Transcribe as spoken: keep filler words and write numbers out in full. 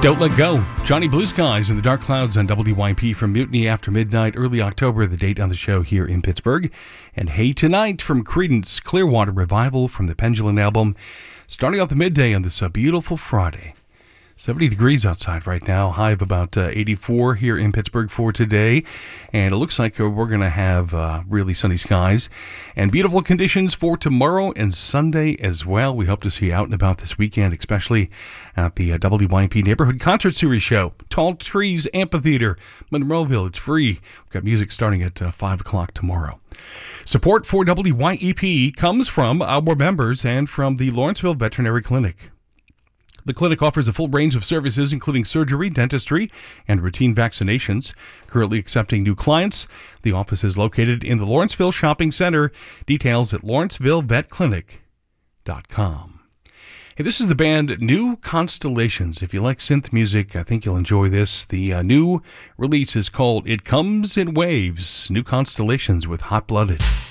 Don't Let Go. Johnny Blue Skies in the Dark Clouds on W Y P from Mutiny After Midnight, early October, the date on the show here in Pittsburgh. And Hey Tonight from Creedence Clearwater Revival from the Pendulum album. Starting off the midday on this uh, beautiful Friday. seventy degrees outside right now, high of about uh, eighty-four here in Pittsburgh for today. And it looks like uh, we're going to have uh, really sunny skies and beautiful conditions for tomorrow and Sunday as well. We hope to see you out and about this weekend, especially at the uh, W Y P Neighborhood Concert Series show. Tall Trees Amphitheater, Monroeville. It's free. We've got music starting at uh, five o'clock tomorrow. Support for W Y E P comes from our members and from the Lawrenceville Veterinary Clinic. The clinic offers a full range of services, including surgery, dentistry, and routine vaccinations. Currently accepting new clients. The office is located in the Lawrenceville Shopping Center. Details at lawrenceville vet clinic dot com. Hey, this is the band New Constellations. If you like synth music, I think you'll enjoy this. The uh, new release is called It Comes in Waves. New Constellations with Hot Blooded.